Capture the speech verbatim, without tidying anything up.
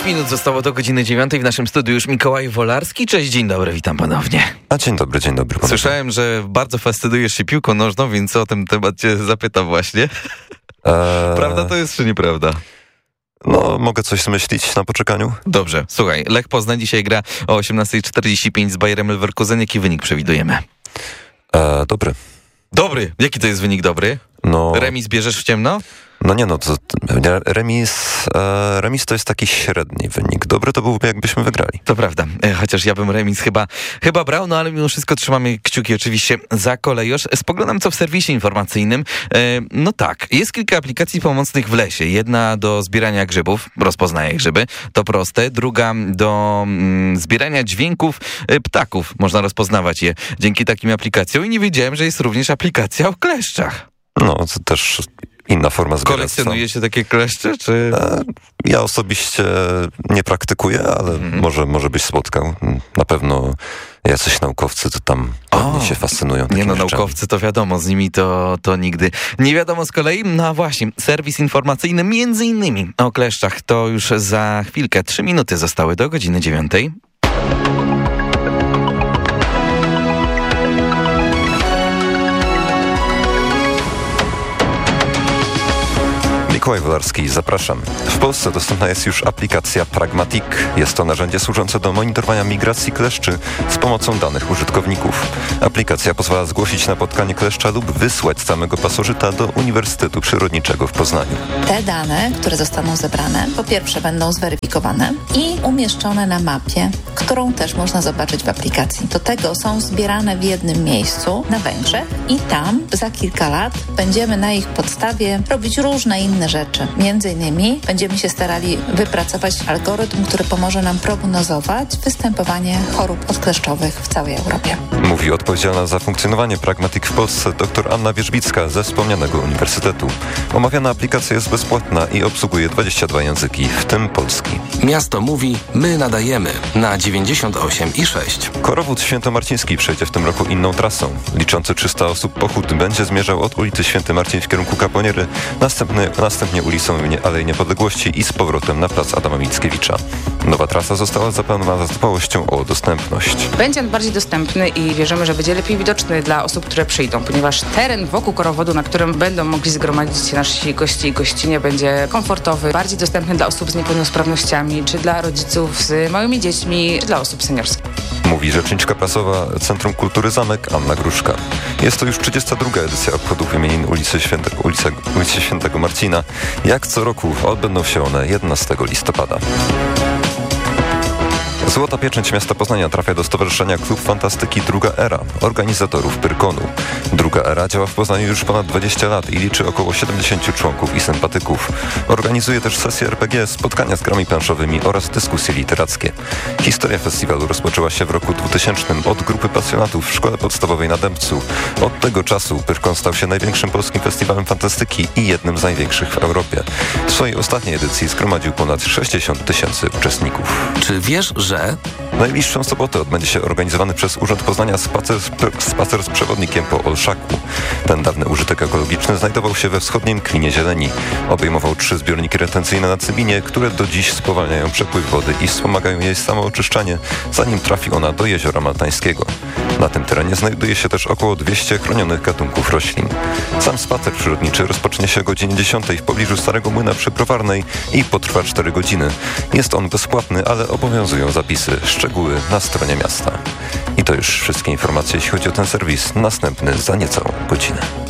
Pięć minut zostało do godziny dziewiątej. W naszym studiu już Mikołaj Wolarski. Cześć, dzień dobry, witam ponownie. A dzień dobry, dzień dobry. Ponownie. Słyszałem, że bardzo fascynujesz się piłką nożną, więc o tym temat cię zapytam właśnie. Eee... Prawda to jest, czy nieprawda? No, mogę coś zmyślić na poczekaniu? Dobrze, słuchaj, Lech Poznań dzisiaj gra o osiemnasta czterdzieści pięć z Bayerem Leverkusen. Jaki wynik przewidujemy? Eee, dobry. Dobry? Jaki to jest wynik dobry? No... Remis bierzesz w ciemno? No nie no, to, remis, e, remis to jest taki średni wynik. Dobry to byłby, jakbyśmy wygrali. To prawda, e, chociaż ja bym remis chyba, chyba brał, no ale mimo wszystko trzymamy kciuki oczywiście za Kolejorz. Spoglądam co w serwisie informacyjnym. E, no tak, jest kilka aplikacji pomocnych w lesie. Jedna do zbierania grzybów, rozpoznaje grzyby, to proste. Druga do mm, zbierania dźwięków e, ptaków. Można rozpoznawać je dzięki takim aplikacjom i nie wiedziałem, że jest również aplikacja o kleszczach. No, to też... inna forma zbieractwa. Kolekcjonuje się takie kleszcze, czy... Ja osobiście nie praktykuję, ale mhm. może, może byś spotkał. Na pewno jacyś naukowcy to tam o, się fascynują. Nie no, rzeczami. Naukowcy to wiadomo, z nimi to, to nigdy nie wiadomo z kolei. No a właśnie, serwis informacyjny między innymi o kleszczach to już za chwilkę. Trzy minuty zostały do godziny dziewiątej. Mikołaj Wolarski, zapraszam. W Polsce dostępna jest już aplikacja Pragmatic. Jest to narzędzie służące do monitorowania migracji kleszczy z pomocą danych użytkowników. Aplikacja pozwala zgłosić napotkanie kleszcza lub wysłać samego pasożyta do Uniwersytetu Przyrodniczego w Poznaniu. Te dane, które zostaną zebrane, po pierwsze będą zweryfikowane i umieszczone na mapie, którą też można zobaczyć w aplikacji. Do tego są zbierane w jednym miejscu na Węgrzech i tam za kilka lat będziemy na ich podstawie robić różne inne rzeczy. Między innymi będziemy się starali wypracować algorytm, który pomoże nam prognozować występowanie chorób odkleszczowych w całej Europie. Mówi odpowiedzialna za funkcjonowanie Pragmatic w Polsce dr Anna Wierzbicka ze wspomnianego uniwersytetu. Omawiana aplikacja jest bezpłatna i obsługuje dwadzieścia dwa języki, w tym polski. Miasto mówi, my nadajemy na dziewięćdziesiąt osiem i sześć. Korowód Świętomarciński przejdzie w tym roku inną trasą. Liczący trzysta osób pochód będzie zmierzał od ulicy Święty Marcin w kierunku Kaponiery, następny, następnie ulicą Alei Niepodległości i z powrotem na plac Adama Mickiewicza. Nowa trasa została zaplanowana z dbałością o dostępność. Będzie on bardziej dostępny i wierzymy, że będzie lepiej widoczny dla osób, które przyjdą, ponieważ teren wokół korowodu, na którym będą mogli zgromadzić się nasi goście i gościnie, będzie komfortowy, bardziej dostępny dla osób z niepełnosprawnościami, czy dla rodziców z małymi dziećmi, czy dla osób seniorskich. Mówi rzeczniczka prasowa Centrum Kultury Zamek Anna Gruszka. Jest to już trzydziesta druga edycja obchodów imienin ulicy Świętego, ulicy, ulicy Świętego Marcina. Jak co roku odbędą się one jedenastego listopada. Złota pieczęć miasta Poznania trafia do Stowarzyszenia Klub Fantastyki Druga Era, organizatorów Pyrkonu. Druga Era działa w Poznaniu już ponad dwadzieścia lat i liczy około siedemdziesięciu członków i sympatyków. Organizuje też sesje er pe gie, spotkania z grami planszowymi oraz dyskusje literackie. Historia festiwalu rozpoczęła się w roku dwutysięcznym od grupy pasjonatów w Szkole Podstawowej na Dębcu. Od tego czasu Pyrkon stał się największym polskim festiwalem fantastyki i jednym z największych w Europie. W swojej ostatniej edycji zgromadził ponad sześćdziesiąt tysięcy uczestników. Czy wiesz, że W najbliższą sobotę odbędzie się organizowany przez Urząd Poznania spacer, spacer z przewodnikiem po Olszaku. Ten dawny użytek ekologiczny znajdował się we wschodnim klinie zieleni. Obejmował trzy zbiorniki retencyjne na Cybinie, które do dziś spowalniają przepływ wody i wspomagają jej samooczyszczanie, zanim trafi ona do jeziora Maltańskiego. Na tym terenie znajduje się też około dwieście chronionych gatunków roślin. Sam spacer przyrodniczy rozpocznie się o godzinie dziesiątej w pobliżu Starego Młyna przy Browarnej i potrwa cztery godziny. Jest on bezpłatny, ale obowiązują zapisy. Szczegóły na stronie miasta. I to już wszystkie informacje, jeśli chodzi o ten serwis. Następny za niecałą godzinę.